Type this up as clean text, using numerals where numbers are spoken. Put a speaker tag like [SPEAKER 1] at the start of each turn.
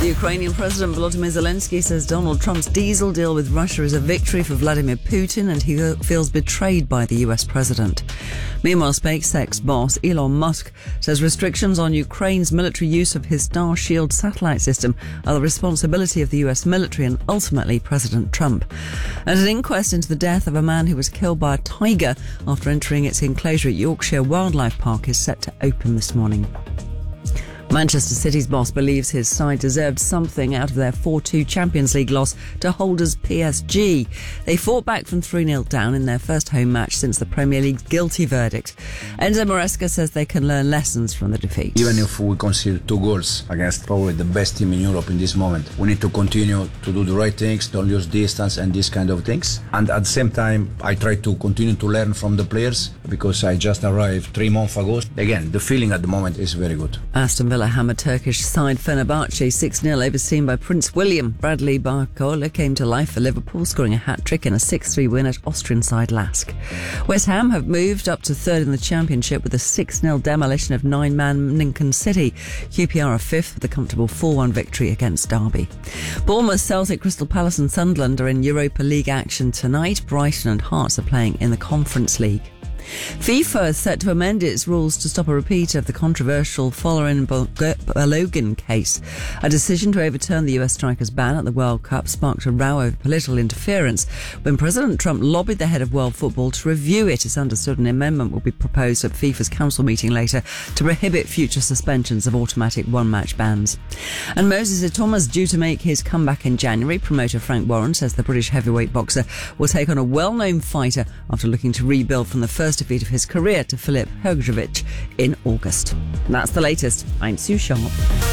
[SPEAKER 1] Ukrainian President Volodymyr Zelensky says Donald Trump's diesel deal with Russia is a victory for Vladimir Putin and he feels betrayed by the US president. Meanwhile, SpaceX boss Elon Musk says restrictions on Ukraine's military use of his Starshield satellite system are the responsibility of the US military and ultimately President Trump. And an inquest into the death of a man who was killed by a tiger after entering its enclosure at Yorkshire Wildlife Park is set to open this morning. Manchester City's boss believes his side deserved something out of their 4-2 Champions League loss to holders PSG. They fought back from 3-0 down in their first home match since the Premier League's guilty verdict. Enzo Maresca says they can learn lessons from the defeat.
[SPEAKER 2] Even if we concede 2 goals against probably the best team in Europe in this moment, we need to continue to do the right things, don't lose distance and these kind of things. And at the same time, I try to continue to learn from the players because I just arrived 3 months ago. Again, the feeling at the moment is very good.
[SPEAKER 1] Aston Villa hammered Turkish side Fenerbahce 6-0, overseen by Prince William. Bradley Barcola came to life for Liverpool, scoring a hat-trick in a 6-3 win at Austrian side Lask. West Ham have moved up to third in the Championship with a 6-0 demolition of 9-man Lincoln City. QPR are fifth with a comfortable 4-1 victory against Derby. Bournemouth, Celtic, Crystal Palace and Sunderland are in Europa League action tonight. Brighton and Hearts are playing in the Conference League. FIFA is set to amend its rules to stop a repeat of the controversial Folarin Balogun case. A decision to overturn the US striker's ban at the World Cup sparked a row over political interference when President Trump lobbied the head of world football to review it. It's understood an amendment will be proposed at FIFA's council meeting later to prohibit future suspensions of automatic one-match bans. And Moses Itoma's due to make his comeback in January. Promoter Frank Warren says the British heavyweight boxer will take on a well-known fighter after looking to rebuild from the first defeat of his career to Filip Hrgović in August. That's the latest. I'm Sue Sharp.